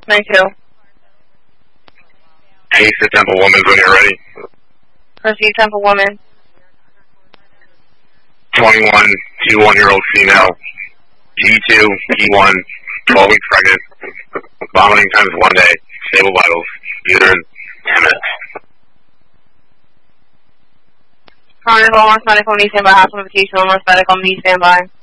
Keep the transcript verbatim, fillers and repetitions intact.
nine two. Ace to Temple Woman when you're ready. Proceed, Temple Woman. twenty-one, two one-year-old female. G two, E one, twelve weeks pregnant. Vomiting times one day. Stable vitals. Uterine. ten minutes. Carnival, North Medical, need standby. Hospital invitation, North Medical, need standby.